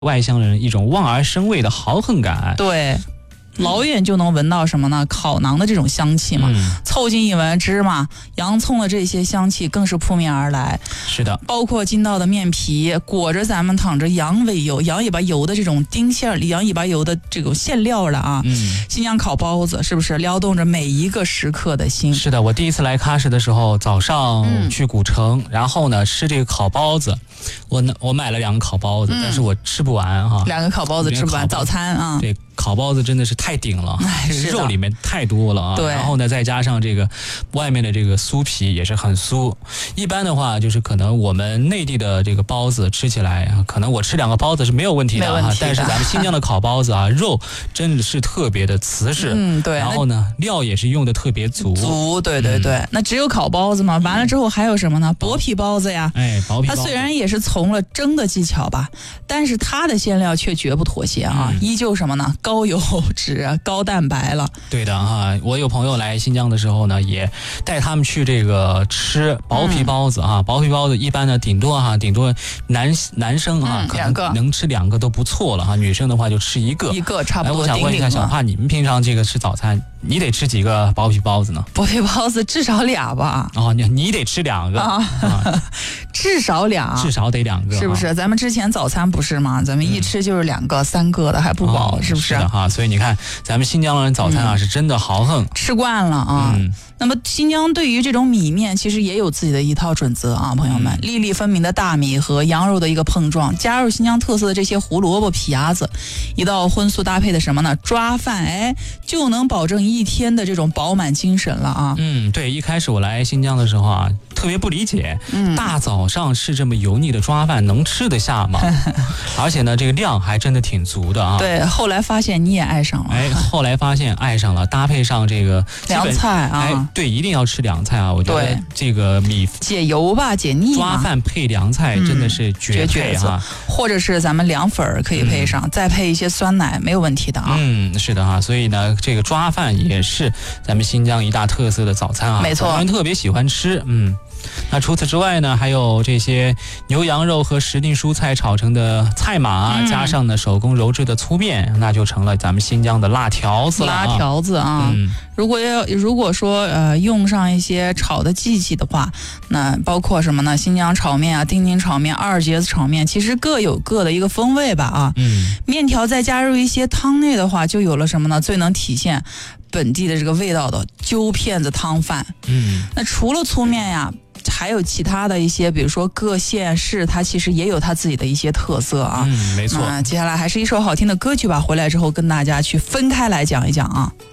外乡人一种望而生畏的豪横感。 对。老远就能闻到什么呢？烤馕的这种香气嘛，凑近一闻，芝麻、洋葱的这些香气更是扑面而来。 是的， 包括筋道的面皮，裹着咱们淌着羊尾油、羊尾巴油的这种丁馅、羊尾巴油的这种馅料了啊。新疆烤包子是不是撩动着每一个食客的心？ 是的，我第一次来喀什的时候，早上去古城，然后呢吃这个烤包子，我买了2个烤包子，但是我吃不完哈。 2个烤包子吃不完，早餐啊。 对。烤包子真的是太顶了，这个肉里面太多了啊！ 对， 然后呢，再加上这个外面的这个酥皮也是很酥。一般的话，就是可能我们内地的这个包子吃起来啊，可能我吃2个包子是没有问题的啊。但是咱们新疆的烤包子啊，肉真的是特别的瓷实。 对。 然后呢，料也是用的特别足。 对。那只有烤包子吗？完了之后还有什么呢？薄皮包子呀。 薄皮包子。 它虽然也是从了蒸的技巧吧，但是它的馅料却绝不妥协啊，依旧什么呢？高油脂、高蛋白了。 对的啊，我有朋友来新疆的时候呢，也带他们去这个吃薄皮包子啊。薄皮包子一般呢，顶多男生啊，可能能吃2个都不错了哈。女生的话就吃1个差不多。 我想问一下小帕，你们平常这个吃早餐，你得吃几个薄皮包子呢？ 薄皮包子至少2吧。 你得吃2个至少2， 至少得2个， 是不是？咱们之前早餐不是吗？咱们一吃就是2个、3个的还不饱，是不是？ 是的哈，所以你看，咱们新疆人早餐啊是真的豪横， 吃惯了啊。那么新疆对于这种米面其实也有自己的一套准则啊，朋友们，粒粒分明的大米和羊肉的一个碰撞，加入新疆特色的这些胡萝卜、皮鸭子，一道荤素搭配的什么呢？抓饭，就能保证一天的这种饱满精神了啊。 对，一开始我来新疆的时候啊，特别不理解，大早上吃这么油腻的抓饭能吃得下吗？而且呢，这个量还真的挺足的啊。 对，后来发现你也爱上了。 后来发现爱上了，搭配上这个凉菜啊。 对，一定要吃凉菜啊！我觉得这个解油吧，解腻嘛。 抓饭配凉菜真的是绝配哈。 或者是咱们凉粉可以配上，再配一些酸奶，没有问题的啊。 是的哈，所以呢，这个抓饭也是咱们新疆一大特色的早餐啊。 没错， 很多人特别喜欢吃。那除此之外呢，还有这些牛羊肉和什锦蔬菜炒成的菜码，加上呢手工揉制的粗面，那就成了咱们新疆的辣条子了。 辣条子啊，如果说用上一些炒的技巧的话，那包括什么呢？新疆炒面啊、丁津炒面、二节子炒面，其实各有各的一个风味吧啊。面条再加入一些汤内的话，就有了什么呢？最能体现本地的这个味道的揪片子汤饭。那除了粗面呀，还有其他的一些，比如说各县市，它其实也有它自己的一些特色啊。 没错。 接下来还是一首好听的歌曲吧，回来之后跟大家去分开来讲一讲啊。